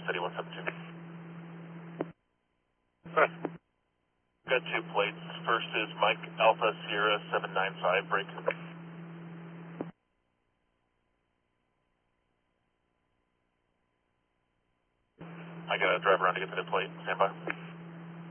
City 172. Right. Got two plates. First is Mike Alpha Sierra 795, break. I got a driver around to get to the plate. Stand by.